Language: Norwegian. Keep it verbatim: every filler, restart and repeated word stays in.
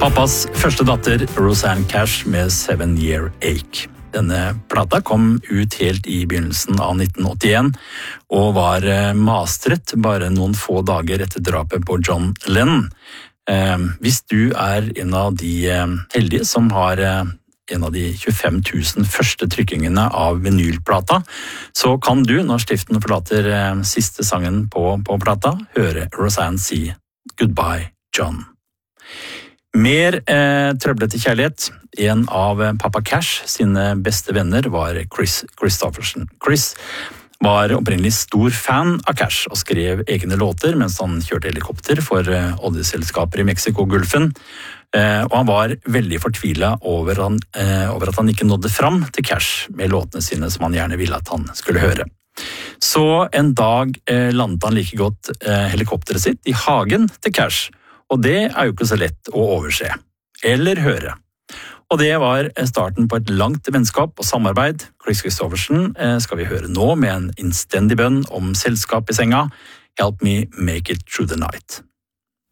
Pappas første datter, Rosanne Cash, med Seven Year Ache. Denne plata kom ut helt i begynnelsen av nitten åttien, og var mastret bare noen få dager etter drapet på John Lennon. Eh, hvis du er en av de heldige som har en av de tjuefem tusen første trykkingene av vinylplata, så kan du, når stiften forlater siste sangen på, på plata, høre Rosanne si «Goodbye, John». Mer eh, trøblete kjærlighet. En av Papa Cash sine beste venner var Chris Christopherson. Chris var opprinnelig stor fan av Cash og skrev egne låter mens han kjørte helikopter for eh, oljeselskaper i Mexiko-gulfen. Eh, og han var veldig fortvilet over, han, eh, over at han ikke nådde fram til Cash med låtene sine som han gjerne ville at han skulle høre. Så en dag eh, landet han like godt eh, helikopteret sitt i hagen til Cash. Og det er jo ikke så lett å overse, eller høre. Og det var starten på et langt vennskap og samarbeid. Chris Christopherson skal vi høre nå med en innstendig bønn om selskap i senga. Help me make it through the night.